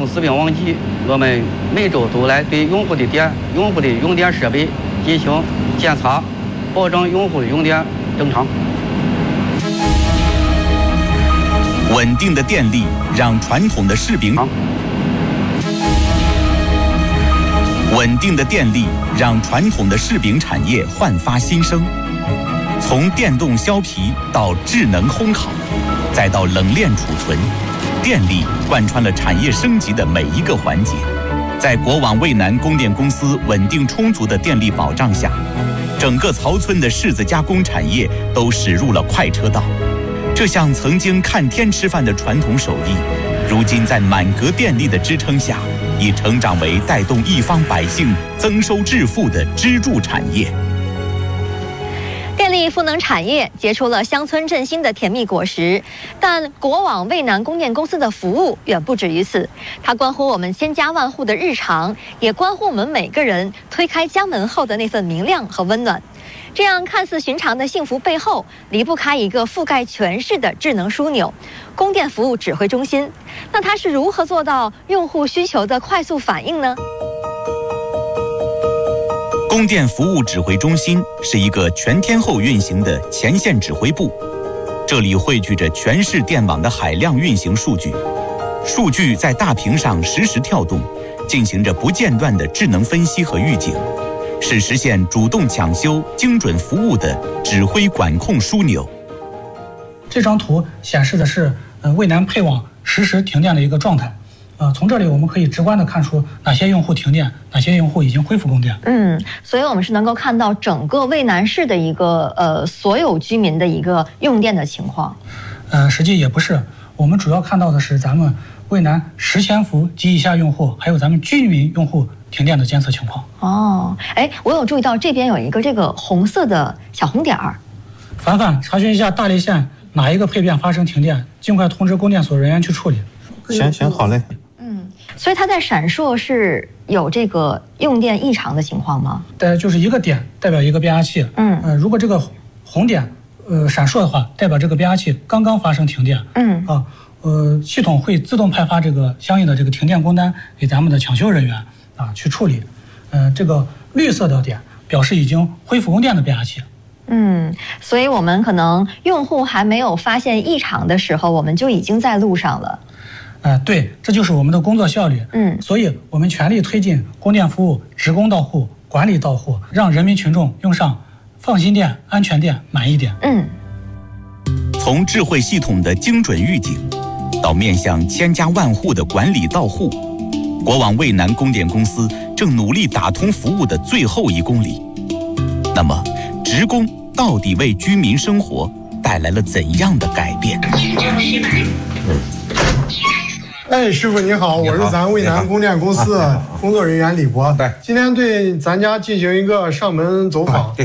用视频网机，我们每周都来对用户的用电设备进行检查，保证用户的用电正常。 稳定的电力让传统的柿饼产业焕发新生。从电动削皮到智能烘烤，再到冷链储存，电力贯穿了产业升级的每一个环节。在国网渭南供电公司稳定充足的电力保障下，整个曹村的柿子加工产业都驶入了快车道。这项曾经看天吃饭的传统手艺，如今在满格电力的支撑下，已成长为带动一方百姓增收致富的支柱产业。 电力赋能产业结出了乡村振兴的甜蜜果实，但国网渭南供电公司的服务远不止于此，它关乎我们千家万户的日常，也关乎我们每个人推开家门后的那份明亮和温暖。这样看似寻常的幸福背后，离不开一个覆盖全市的智能枢纽——供电服务指挥中心。那它是如何做到用户需求的快速反应呢？ 供电服务指挥中心是一个全天候运行的前线指挥部，这里汇聚着全市电网的海量运行数据，数据在大屏上实时跳动，进行着不间断的智能分析和预警，是实现主动抢修、精准服务的指挥管控枢纽。 这张图显示的是渭南配网实时停电的一个状态。从这里我们可以直观地看出哪些用户停电，哪些用户已经恢复供电。 所以我们是能够看到整个渭南市的一个所有居民的一个用电的情况。 实际也不是，我们主要看到的是咱们渭南10千伏及以下用户，还有咱们居民用户停电的监测情况。 我有注意到这边有一个这个红色的小红点儿。 凡凡，查询一下大荔县哪一个配电发生停电，尽快通知供电所人员去处理。 行，好嘞。 所以它在闪烁是有这个用电异常的情况吗？ 就是一个点代表一个变压器。如果这个红点闪烁的话，代表这个变压器刚刚发生停电。系统会自动派发这个相应的这个停电工单给咱们的抢修人员去处理。这个绿色的点表示已经恢复供电的变压器。 所以我们可能用户还没有发现异常的时候，我们就已经在路上了。 对，这就是我们的工作效率。所以我们全力推进供电服务直供到户、管理到户，让人民群众用上放心电、安全电、满意电。 从智慧系统的精准预警，到面向千家万户的管理到户，国网渭南供电公司正努力打通服务的最后1公里。那么，直供到底为居民生活带来了怎样的改变？ 师傅你好，我是咱渭南供电公司工作人员李博。今天对咱家进行一个上门走访。